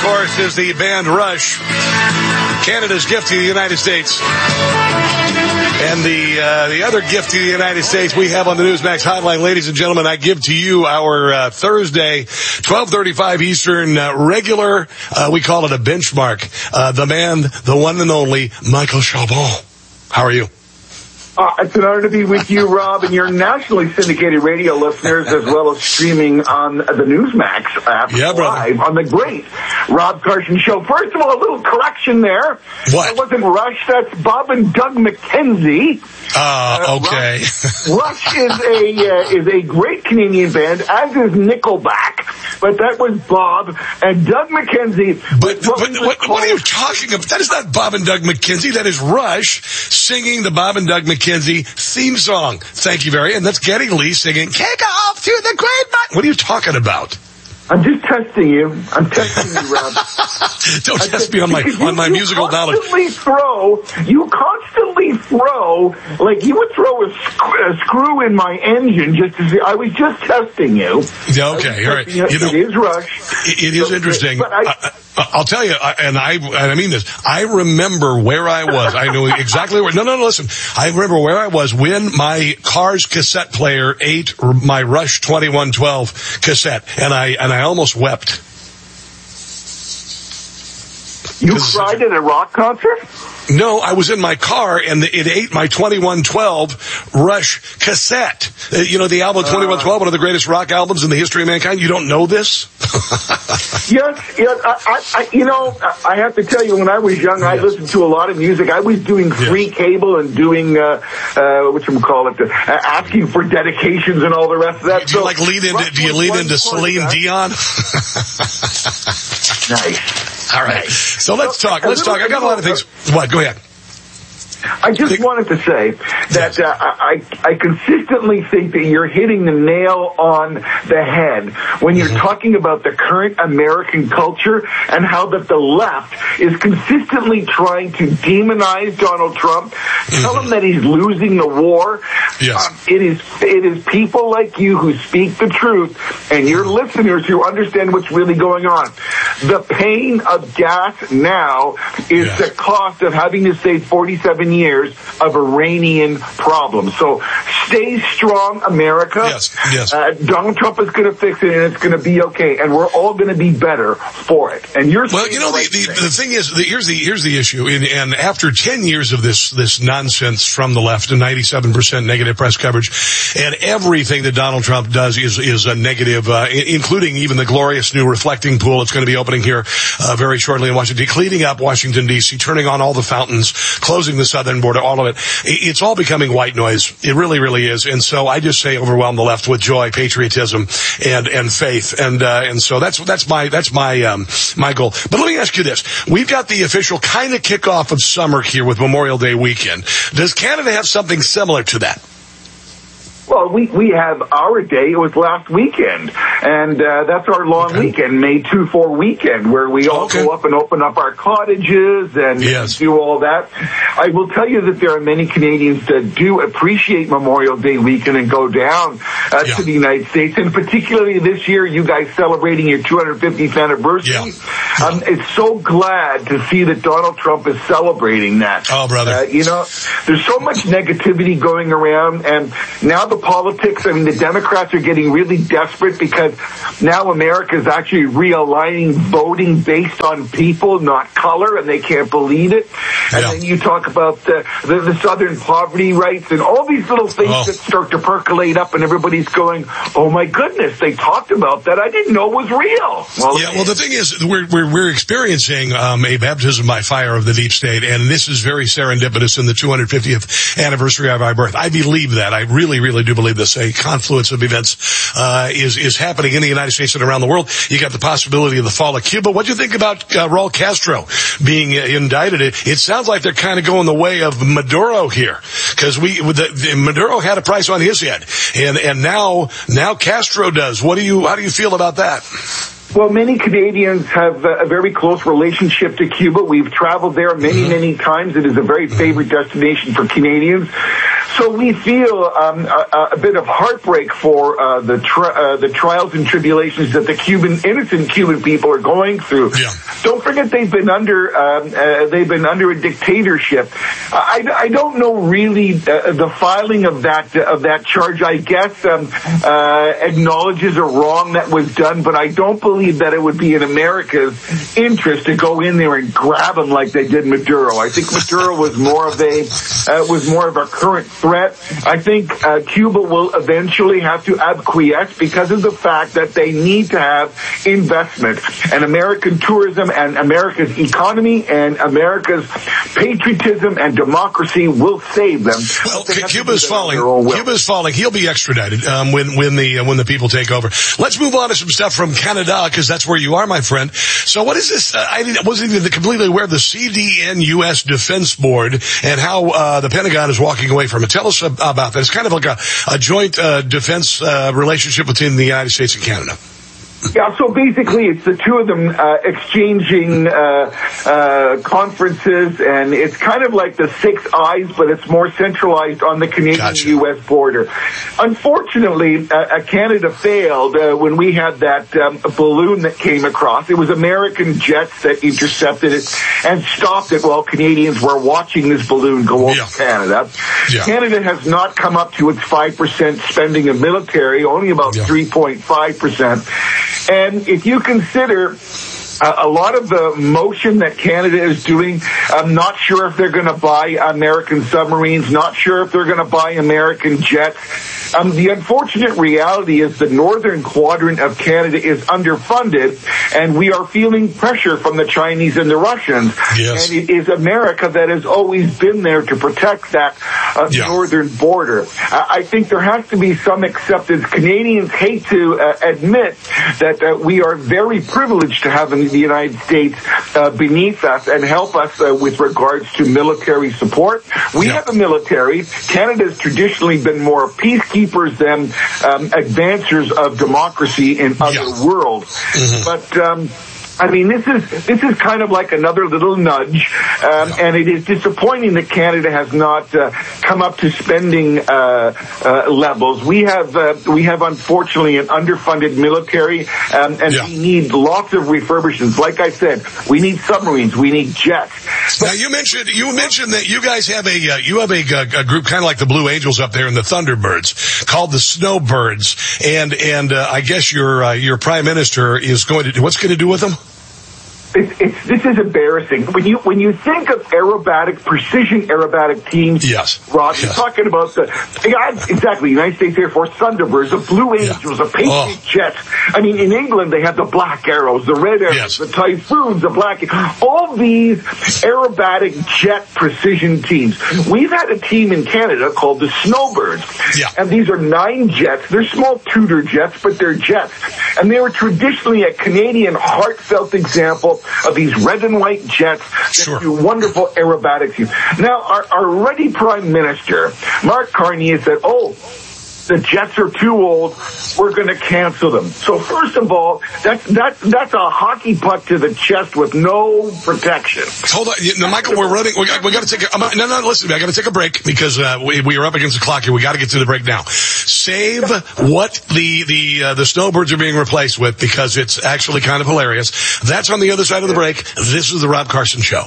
course, is the band Rush, Canada's gift to the United States. And the other gift to the United States we have on the Newsmax hotline, ladies and gentlemen, I give to you our Thursday, 12:35 Eastern, regular, we call it a benchmark, the man, the one and only, Michael Chabon. How are you? It's an honor to be with you, Rob, and your nationally syndicated radio listeners, as well as streaming on the Newsmax app live on the great Rob Carson Show. First of all, a little correction there. What? That wasn't Rush. That's Bob and Doug McKenzie. Okay. Rush is a great Canadian band, as is Nickelback. But that was Bob and Doug McKenzie. But what are you talking about? That is not Bob and Doug McKenzie. That is Rush singing the Bob and Doug McKenzie theme song. Thank you very much. And that's Geddy Lee singing "Kick Off to the Great." What are you talking about? I'm just testing you. I'm testing you, Rob. Don't test me on my musical knowledge. You constantly throw, like you would throw a screw in my engine just to see. I was just testing you. Yeah, okay, all right. It is Rush. It is interesting. But I'll tell you, and I mean this, I remember where I was. I know exactly where. No, listen. I remember where I was when my car's cassette player ate my Rush 2112 cassette, and I almost wept. You cried at a rock concert? No, I was in my car, and it ate my 2112 Rush cassette. You know, the album 2112, one of the greatest rock albums in the history of mankind. You don't know this? Yes. I have to tell you, when I was young, I listened to a lot of music. I was doing free cable and doing, asking for dedications and all the rest of that. Do you lean into Celine Dion? Nice. All right. So let's talk. I got a lot of things. What? Go ahead. I just wanted to say that I consistently think that you're hitting the nail on the head when you're talking about the current American culture and how that the left is consistently trying to demonize Donald Trump, tell him that he's losing the war. Yes. It is people like you who speak the truth and your listeners who understand what's really going on. The pain of gas now is the cost of having to save 47 years of Iranian problems. So stay strong, America. Yes. Donald Trump is going to fix it, and it's going to be okay, and we're all going to be better for it. And you're the thing is, here's the issue. And after 10 years of this nonsense from the left and 97% negative press coverage, and everything that Donald Trump does is a negative, including even the glorious new reflecting pool that's going to be opening here very shortly in Washington, cleaning up Washington D.C., turning on all the fountains, closing the southern border, all of it. It's all becoming white noise. It really, really is. And so I just say overwhelm the left with joy, patriotism, and faith. And so that's my goal. But let me ask you this. We've got the official kind of kickoff of summer here with Memorial Day weekend. Does Canada have something similar to that? Well, we have our day. It was last weekend, and that's our long weekend, May 2-4 weekend, where we all go up and open up our cottages and do all that. I will tell you that there are many Canadians that do appreciate Memorial Day weekend and go down to the United States, and particularly this year, you guys celebrating your 250th anniversary. It's so glad to see that Donald Trump is celebrating that. Oh, brother. There's so much negativity going around, and now the politics, the Democrats are getting really desperate because now America is actually realigning voting based on people, not color, and they can't believe it. And then you talk about the Southern poverty rights and all these little things that start to percolate up, and everybody's going, oh my goodness, they talked about that. I didn't know it was real. Well, the thing is, we're experiencing a baptism by fire of the deep state, and this is very serendipitous in the 250th anniversary of our birth. I believe that. I really, really do believe this. A confluence of events is happening in the United States and around the world. You got the possibility of the fall of Cuba. What do you think about Raul Castro being indicted? It sounds like they're kind of going the way of Maduro here, because Maduro had a price on his head, and now Castro does. How do you feel about that? Well, many Canadians have a very close relationship to Cuba. We've traveled there many, many times. It is a very favorite destination for Canadians. So we feel a bit of heartbreak for the trials and tribulations that the innocent Cuban people are going through. Yeah. Don't forget they've been under a dictatorship. I don't know really the filing of that charge. I guess acknowledges a wrong that was done, but I don't believe that it would be in America's interest to go in there and grab them like they did Maduro. I think Maduro was more of a current threat. I think Cuba will eventually have to acquiesce because of the fact that they need to have investment, and American tourism and America's economy and America's patriotism and democracy will save them. Well, Cuba's falling. Cuba's falling. He'll be extradited when the people take over. Let's move on to some stuff from Canada, because that's where you are, my friend. So what is this? I wasn't even completely aware of the CDN U.S. Defense Board and how the Pentagon is walking away from it. Tell us about that. It's kind of like a joint defense relationship between the United States and Canada. Yeah, so basically it's the two of them exchanging conferences, and it's kind of like the Six Eyes, but it's more centralized on the Canadian-U.S. border. Unfortunately, Canada failed when we had that balloon that came across. It was American jets that intercepted it and stopped it while Canadians were watching this balloon go over Canada. Yeah. Canada has not come up to its 5% spending of military, only about 3.5%. And if you consider a lot of the motion that Canada is doing, I'm not sure if they're going to buy American submarines, not sure if they're going to buy American jets. The unfortunate reality is the northern quadrant of Canada is underfunded, and we are feeling pressure from the Chinese and the Russians. Yes. And it is America that has always been there to protect that northern border. I think there has to be some acceptance. Canadians hate to admit that we are very privileged to have the United States beneath us and help us with regards to military support. We have a military. Canada has traditionally been more peacekeepers than advancers of democracy in other worlds. Mm-hmm. But I mean, this is kind of like another little nudge, and it is disappointing that Canada has not come up to spending levels. We have unfortunately an underfunded military, and we need lots of refurbishments. Like I said, we need submarines, we need jets. Now you mentioned that you guys have a group kind of like the Blue Angels up there and the Thunderbirds called the Snowbirds, and I guess your Prime Minister is going to what's going to do with them? This is embarrassing. When you think of precision aerobatic teams, Rod, you're talking about exactly, United States Air Force Thunderbirds, the Blue Angels, the Patriot jets. I mean, in England, they have the Black Arrows, the Red Arrows, the Typhoons, the Black, all these aerobatic jet precision teams. We've had a team in Canada called the Snowbirds. And these are 9 jets. They're small Tudor jets, but they're jets. And they were traditionally a Canadian heartfelt example of these red and white jets that do wonderful aerobatics. Now, our ready Prime Minister, Mark Carney, has said, the jets are too old, we're going to cancel them. So first of all, that's a hockey puck to the chest with no protection. Hold on, Michael, we're running. We got to take listen to me. I got to take a break because we are up against the clock here. We got to get to the break now. Save what the Snowbirds are being replaced with, because it's actually kind of hilarious. That's on the other side of the break. This is the Rob Carson Show.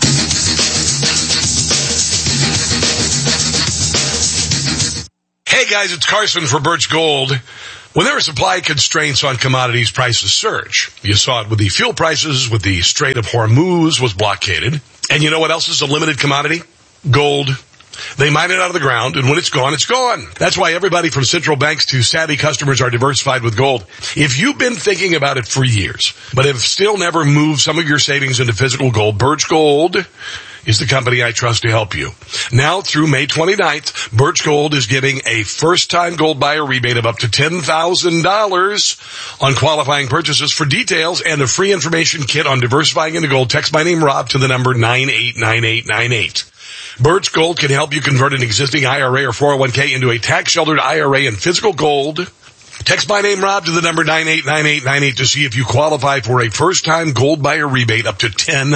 Hey guys, it's Carson for Birch Gold. When there are supply constraints on commodities, prices surge. You saw it with the fuel prices, with the Strait of Hormuz was blockaded. And you know what else is a limited commodity? Gold. They mine it out of the ground, and when it's gone, it's gone. That's why everybody from central banks to savvy customers are diversified with gold. If you've been thinking about it for years, but have still never moved some of your savings into physical gold, Birch Gold is the company I trust to help you. Now through May 29th, Birch Gold is giving a first-time gold buyer rebate of up to $10,000 on qualifying purchases. For details and a free information kit on diversifying into gold, text my name Rob to the number 989898. Birch Gold can help you convert an existing IRA or 401k into a tax-sheltered IRA in physical gold. Text my name, Rob, to the number 989898 to see if you qualify for a first-time gold buyer rebate up to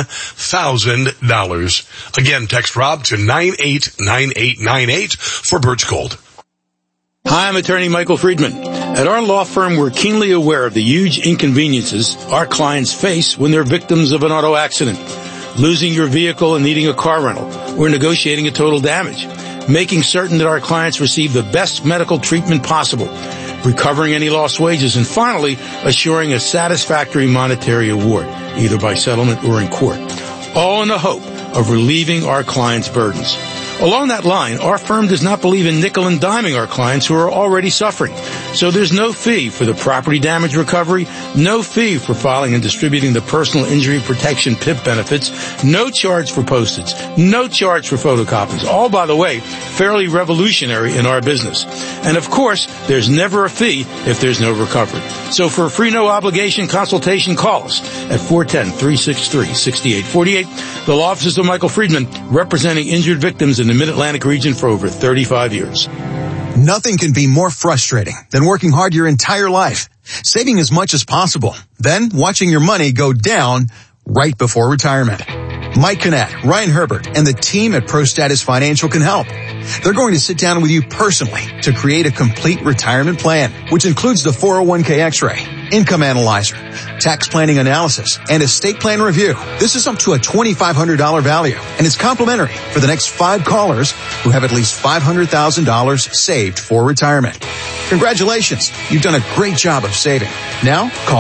$10,000. Again, text Rob to 989898 for Birch Gold. Hi, I'm attorney Michael Friedman. At our law firm, we're keenly aware of the huge inconveniences our clients face when they're victims of an auto accident. Losing your vehicle and needing a car rental, or negotiating a total damage. Making certain that our clients receive the best medical treatment possible. Recovering any lost wages, and finally, assuring a satisfactory monetary award, either by settlement or in court. All in the hope of relieving our clients' burdens. Along that line, our firm does not believe in nickel and diming our clients who are already suffering. So there's no fee for the property damage recovery, no fee for filing and distributing the personal injury protection PIP benefits, no charge for postage, no charge for photocopies. All, by the way, fairly revolutionary in our business. And of course, there's never a fee if there's no recovery. So for a free no obligation consultation, call us at 410-363-6848. The law offices of Michael Friedman, representing injured victims in the Mid-Atlantic region for over 35 years. Nothing can be more frustrating than working hard your entire life, saving as much as possible, then watching your money go down right before retirement. Mike Kinnett, Ryan Herbert, and the team at ProStatus Financial can help. They're going to sit down with you personally to create a complete retirement plan, which includes the 401k X-ray, income analyzer, tax planning analysis, and estate plan review. This is up to a $2,500 value, and it's complimentary for the next 5 callers who have at least $500,000 saved for retirement. Congratulations. You've done a great job of saving. Now, call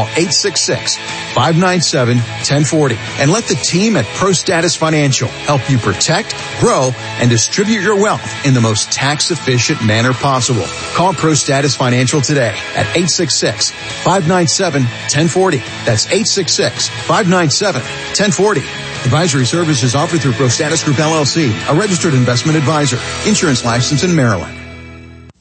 866-597-1040 and let the team at ProStatus Financial help you protect, grow, and distribute your wealth in the most tax-efficient manner possible. Call ProStatus Financial today at 866-597-1040. That's 866-597-1040. Advisory services offered through ProStatus Group LLC, a registered investment advisor. Insurance license in Maryland.